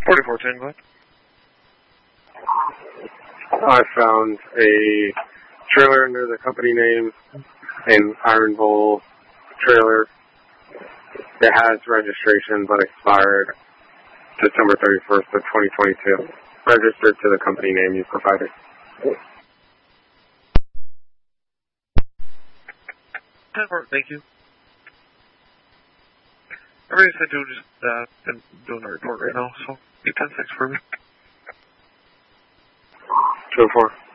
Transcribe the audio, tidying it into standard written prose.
4410, go ahead. I found a trailer under the company name, an Iron Bowl trailer. It has registration but expired December 31st of 2022. Registered to the company name you provided. Thank you. Everything I do just been doing a report right now, so 810-6 for me. 204.